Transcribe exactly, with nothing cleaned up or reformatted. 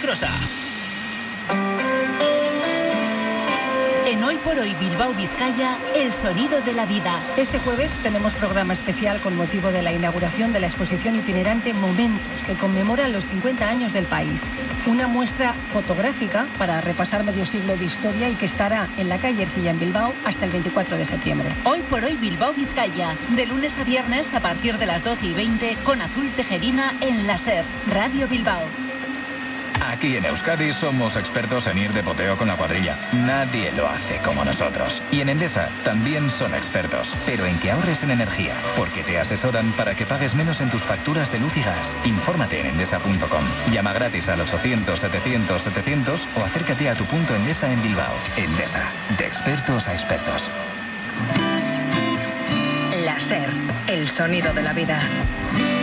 peligrosa. En Hoy por Hoy Bilbao Vizcaya, el sonido de la vida. Este jueves tenemos programa especial con motivo de la inauguración de la exposición itinerante Momentos, que conmemora los cincuenta años del país. Una muestra fotográfica para repasar medio siglo de historia y que estará en la calle Ercilla en Bilbao hasta el veinticuatro de septiembre. Hoy por Hoy Bilbao Vizcaya, de lunes a viernes a partir de las doce y veinte con Azul Tejerina en la SER, Radio Bilbao. Aquí en Euskadi somos expertos en ir de poteo con la cuadrilla. Nadie lo hace como nosotros. Y en Endesa también son expertos, pero en que ahorres en energía, porque te asesoran para que pagues menos en tus facturas de luz y gas. Infórmate en endesa punto com. Llama gratis al ochocientos setecientos setecientos o acércate a tu punto Endesa en Bilbao. Endesa, de expertos a expertos. La SER, el sonido de la vida.